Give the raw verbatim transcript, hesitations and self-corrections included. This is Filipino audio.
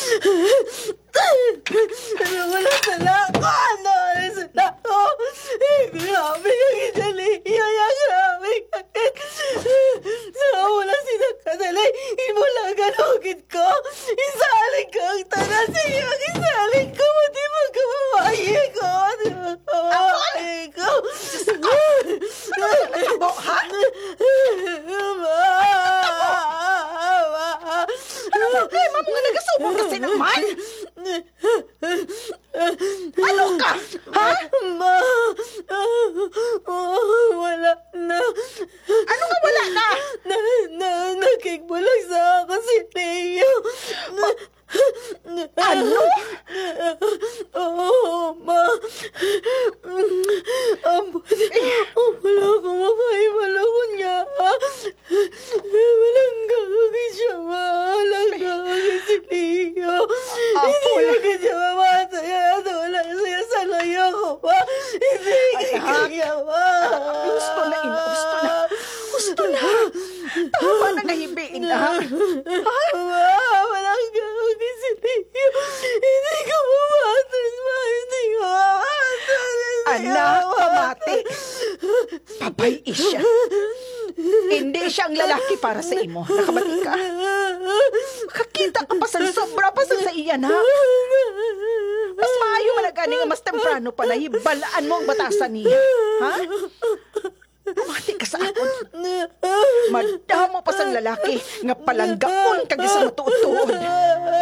Ano wala sa lako? Ano wala sa lako? Eh, grabe kang idaliya. Grabe kang... Sa wala sinakadalay. Imula ganugit ko. Isaling ko ang tanan sa iyo. Isaling ko. Di ba ka mamaye ko? Di ba ka mamaye ko? Ano ka nagtabo, ha? Ano problema mo nga nagasubong kasi naman? Ano ka? Ha? Ma, wala na. Ano nga wala na? Na, na, nakikbulag sa ako si Leo. Ano? Oo, ma. Ambot. Wala ko makaibalo ko niya. Walang gagawin siya, ma. Walang gagawin si Leo. Hindi Apol. ko siya mamataya. Wala siya sa layo ko, ma. Hindi ko kaya, ma. Gusto na, ina. Gusto na. Gusto na. Tama na nahibiin na. Ma, walang gagawin si Leo. Hindi ko mamatay, ma. Hindi ko mamatay. Anak, pamati. Babay siya. Hindi siya ang lalaki para sa imo. Nakabati ka. Makakita ka pa sa sobra pa sa sa iyan, ha? Mas maayo managani nga mas temprano pa na hibalaan mo ang batasan niya. Ha? Pamati ka sa akon. Madamo pa sang lalaki nga palanggaon kag sa matuod-tuod.